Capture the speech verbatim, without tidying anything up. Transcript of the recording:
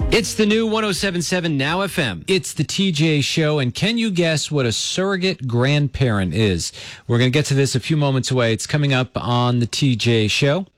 It's the new one oh seven point seven Now F M. It's the T J Show, and can you guess what a surrogate grandparent is? We're going to get to this a few moments away. It's coming up on the T J Show.